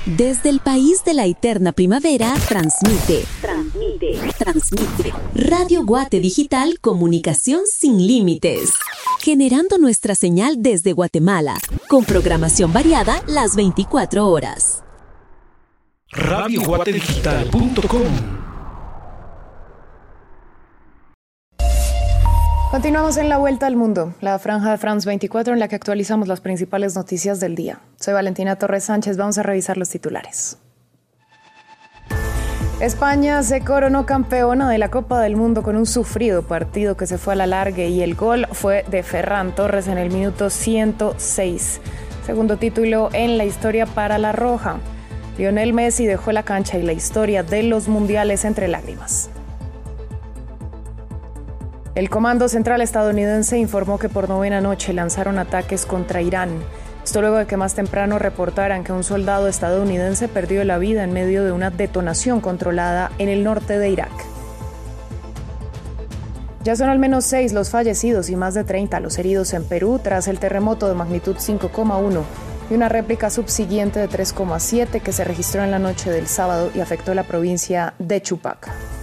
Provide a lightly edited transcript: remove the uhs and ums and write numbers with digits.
Desde el país de la eterna primavera, transmite. Radio Guate Digital, comunicación sin límites. Generando nuestra señal desde Guatemala, con programación variada las 24 horas. RadioGuateDigital.com. Continuamos en la Vuelta al Mundo, la franja de France 24 en la que actualizamos las principales noticias del día. Soy Valentina Torres Sánchez, vamos a revisar los titulares. España se coronó campeona de la Copa del Mundo con un sufrido partido que se fue a la largue y el gol fue de Ferran Torres en el minuto 106. Segundo título en la historia para la Roja. Lionel Messi dejó la cancha y la historia de los mundiales entre lágrimas. El Comando Central estadounidense informó que por novena noche lanzaron ataques contra Irán. Esto luego de que más temprano reportaran que un soldado estadounidense perdió la vida en medio de una detonación controlada en el norte de Irak. Ya son al menos 6 los fallecidos y más de 30 los heridos en Perú tras el terremoto de magnitud 5,1 y una réplica subsiguiente de 3,7 que se registró en la noche del sábado y afectó la provincia de Chupaca.